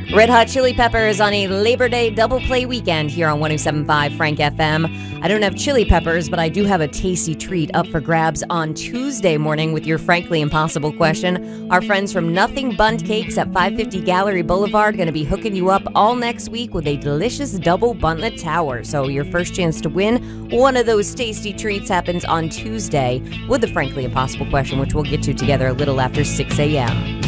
Red Hot Chili Peppers on a Labor Day double play weekend here on 107.5 Frank FM. I don't have chili peppers, but I do have a tasty treat up for grabs on Tuesday morning with your Frankly Impossible question. Our friends from Nothing Bundt Cakes at 550 Gallery Boulevard going to be hooking you up all next week with a delicious double buntlet tower. So your first chance to win one of those tasty treats happens on Tuesday with the Frankly Impossible question, which we'll get to together a little after 6 a.m.